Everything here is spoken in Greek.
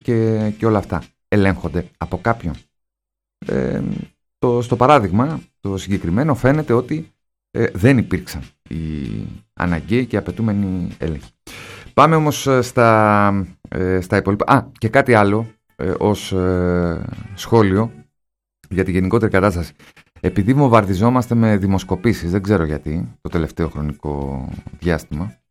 και όλα αυτά ελέγχονται από κάποιον? Στο παράδειγμα, το συγκεκριμένο, φαίνεται ότι δεν υπήρξαν οι αναγκαίοι και απαιτούμενοι έλεγχοι. Πάμε όμως στα υπόλοιπα. Και κάτι άλλο ως σχόλιο για τη γενικότερη κατάσταση. Επειδή βομβαρδιζόμαστε με δημοσκοπήσεις, δεν ξέρω γιατί, το τελευταίο χρονικό διάστημα,